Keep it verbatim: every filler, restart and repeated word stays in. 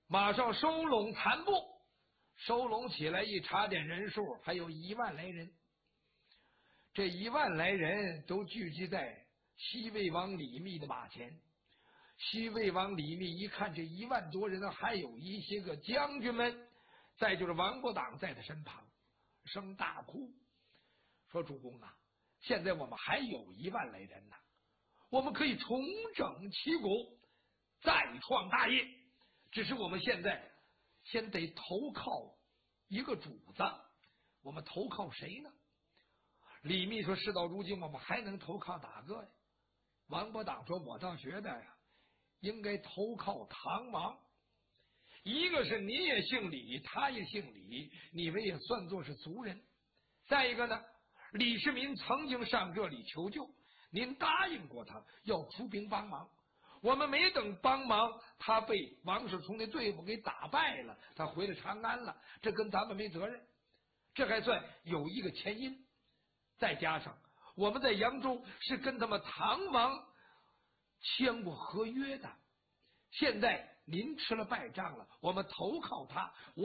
马上收拢残部，收拢起来一查点人数，还有一万来人。这一万来人都聚集在西魏王李密的马前。西魏王李密一看这一万多人，还有一些个将军们，再就是王伯党在他身旁，声大哭，说：“主公啊，现在我们还有一万来人呢，我们可以重整旗鼓，再创大业。只是我们现在先得投靠一个主子，我们投靠谁呢？”李密说：“事到如今，我们还能投靠哪个呀？”王伯党说：“我倒觉得呀，应该投靠唐王。一个是你也姓李，他也姓李，你们也算作是族人。再一个呢，李世民曾经上这里求救，您答应过他要出兵帮忙。我们没等帮忙，他被王世充的队伍给打败了，他回了长安了，这跟咱们没责任，这还算有一个前因。再加上我们在扬州是跟他们唐王签过合约的，现在您吃了败仗了，我们投靠他，我